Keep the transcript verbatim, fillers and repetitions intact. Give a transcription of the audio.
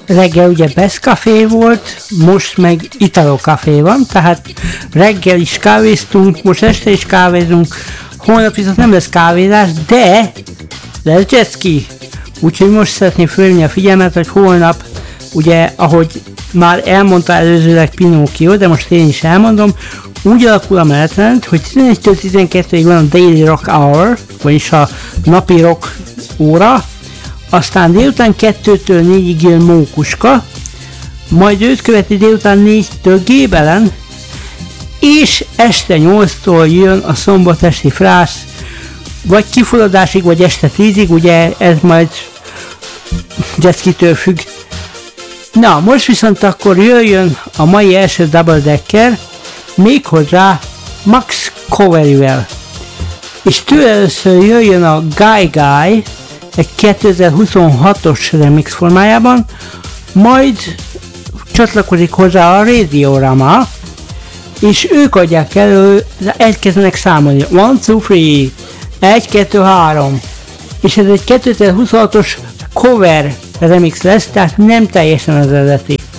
reggel ugye Best Café volt, most meg Italo Café van, tehát reggel is kávéztunk, most este is kávézunk, holnap viszont nem lesz kávézás, de lesz jetski. Úgyhogy most szeretném fölhívni a figyelmet, hogy holnap, ugye, ahogy már elmondta előzőleg Pinocchio, de most én is elmondom, úgy alakul a menetrend, hogy tizenegytől tizenkettőig van a Daily Rock Hour, vagyis a napi rock óra, aztán délután kettőtől négyig jön Mókuska, majd őt követi délután négytől Gébelen, és este nyolctól jön a szombatesti frász, vagy kifuladásig, vagy este tízig, ugye ez majd jetskitől függ. Na, most viszont akkor jöjjön a mai első double decker, méghozzá Max Coveryvel. És tőle először jöjjön a Guy Guy, egy kétezer-huszonhatos remix formájában, majd csatlakozik hozzá a Radiorama, és ők adják elő, elkezdenek számolni. one, two, three, egy, kettő, három. És ez egy kétezer-huszonhatos cover remix lesz, tehát nem teljesen az eredeti.